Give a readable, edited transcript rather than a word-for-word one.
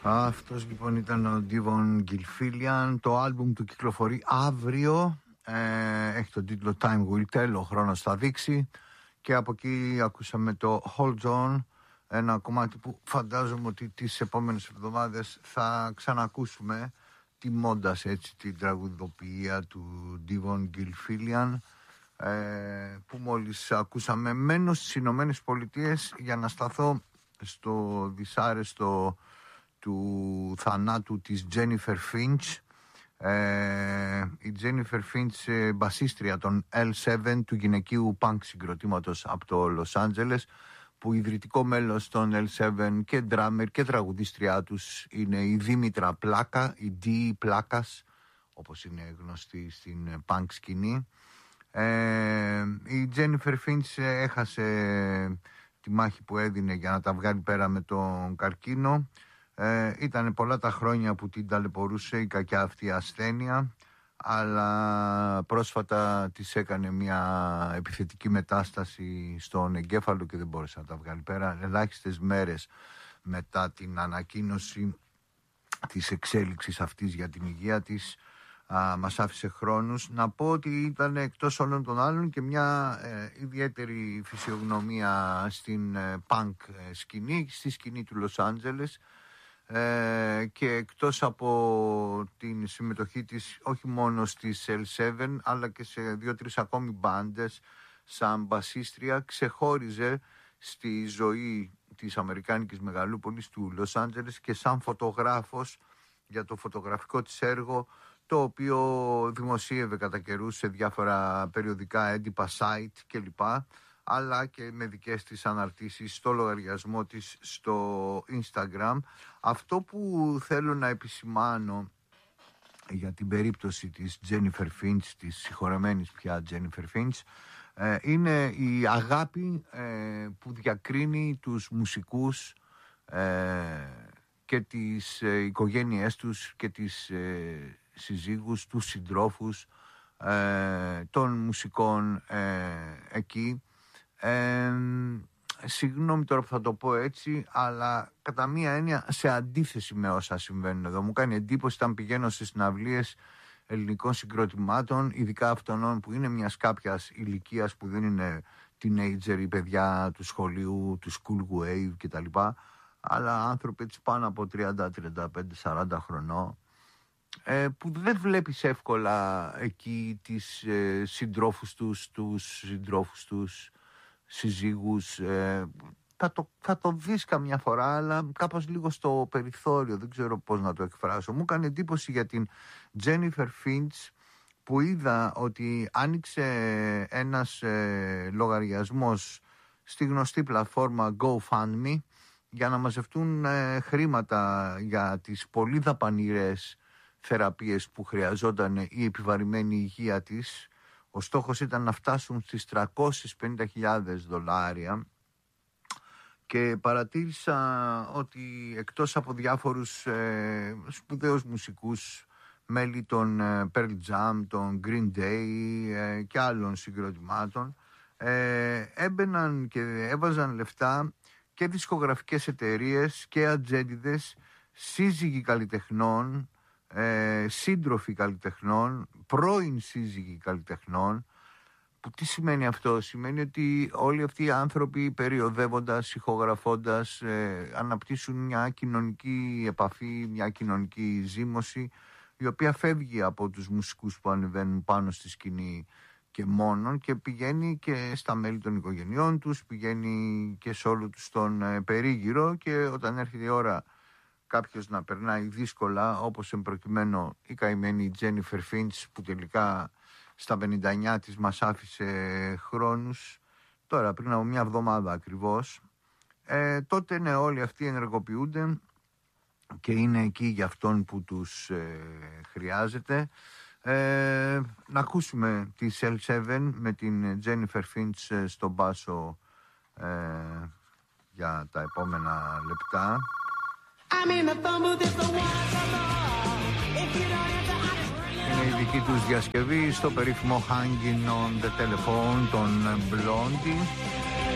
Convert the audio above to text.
Αυτός λοιπόν ήταν ο Devon Gilfillian. Το άλμπουμ του κυκλοφορεί αύριο. Έχει τον τίτλο Time Will Tell, ο χρόνος θα δείξει. Και από εκεί ακούσαμε το Hold On, ένα κομμάτι που φαντάζομαι ότι τις επόμενες εβδομάδες θα ξανακούσουμε, τιμώντας έτσι την τραγουδοποιία του Devon Gilfillian, που μόλις ακούσαμε. Μένω στις Ηνωμένες Πολιτείες για να σταθώ στο δυσάρεστο του θανάτου της Jennifer Finch. Η Jennifer Finch, μπασίστρια των L7, του γυναικείου punk συγκροτήματος από το Λος Άντζελες, που ιδρυτικό μέλος των L7 και drummer και τραγουδίστριά τους είναι η Δήμητρα Πλάκα, η D Πλάκας, όπως είναι γνωστή στην punk σκηνή. Η Jennifer Finch έχασε τη μάχη που έδινε για να τα βγάλει πέρα με τον καρκίνο. Ήταν πολλά τα χρόνια που την ταλαιπωρούσε η κακιά αυτή ασθένεια, αλλά πρόσφατα της έκανε μια επιθετική μετάσταση στον εγκέφαλο και δεν μπόρεσε να τα βγάλει πέρα. Ελάχιστες μέρες μετά την ανακοίνωση της εξέλιξης αυτής για την υγεία της, μας άφησε χρόνους. Να πω ότι ήταν εκτός όλων των άλλων και μια ιδιαίτερη φυσιογνωμία στην punk σκηνή, στη σκηνή του Λος Άντζελες, και εκτός από την συμμετοχή της όχι μόνο στις L7 αλλά και σε 2-3 ακόμη μπάντες σαν μπασίστρια, ξεχώριζε στη ζωή της αμερικάνικης μεγαλούπολης του Λος Άντζελες και σαν φωτογράφος για το φωτογραφικό της έργο, το οποίο δημοσίευε κατά καιρούς σε διάφορα περιοδικά έντυπα, site κλπ, αλλά και με δικές της αναρτήσεις στο λογαριασμό της στο Instagram. Αυτό που θέλω να επισημάνω για την περίπτωση της Jennifer Finch, της συγχωρεμένης πια Jennifer Finch, είναι η αγάπη που διακρίνει τους μουσικούς και τις οικογένειές τους και τις συζύγους, τους συντρόφους των μουσικών εκεί. Συγγνώμη τώρα που θα το πω έτσι, αλλά κατά μία έννοια σε αντίθεση με όσα συμβαίνουν εδώ. Μου κάνει εντύπωση όταν πηγαίνω στις συναυλίες ελληνικών συγκροτημάτων, ειδικά αυτών που είναι μιας κάποιας ηλικίας, που δεν είναι teenager ή παιδιά του σχολείου, του school wave κτλ, αλλά άνθρωποι έτσι πάνω από 30, 35, 40 χρονών, που δεν βλέπεις εύκολα εκεί τις συντρόφους τους, συζύγους. Θα το δεις καμιά φορά, αλλά κάπως λίγο στο περιθώριο, δεν ξέρω πώς να το εκφράσω. Μου έκανε εντύπωση για την Jennifer Finch που είδα ότι άνοιξε ένας λογαριασμός στη γνωστή πλατφόρμα GoFundMe για να μαζευτούν χρήματα για τις πολύ δαπανηρές θεραπείες που χρειαζόταν η επιβαρημένη υγεία της. Ο στόχος ήταν να φτάσουν στις $350,000 και παρατήρησα ότι εκτός από διάφορους σπουδαίους μουσικούς, μέλη των Pearl Jam, των Green Day και άλλων συγκροτημάτων, έμπαιναν και έβαζαν λεφτά και δισκογραφικές εταιρείες και ατζέντιδες, σύζυγοι καλλιτεχνών, σύντροφοι καλλιτεχνών, πρώην σύζυγοι καλλιτεχνών. Που τι σημαίνει αυτό? Σημαίνει ότι όλοι αυτοί οι άνθρωποι, περιοδεύοντας, ηχογραφώντας, αναπτύσσουν μια κοινωνική επαφή, μια κοινωνική ζήμωση, η οποία φεύγει από τους μουσικούς που ανεβαίνουν πάνω στη σκηνή και μόνον, και πηγαίνει και στα μέλη των οικογενειών τους, πηγαίνει και σε όλο τους τον περίγυρο. Και όταν έρχεται η ώρα κάποιος να περνάει δύσκολα, όπως εμπροκειμένου η καημένη Jennifer Finch, που τελικά στα 59 της μας άφησε χρόνους, τώρα πριν από μια εβδομάδα ακριβώς, τότε ναι, όλοι αυτοί ενεργοποιούνται και είναι εκεί για αυτόν που τους χρειάζεται. Να ακούσουμε τις L7 με την Jennifer Finch στον μπάσο για τα επόμενα λεπτά. Είναι η δική τους διασκευή στο περίφημο Hanging on the Telephone των Blondie.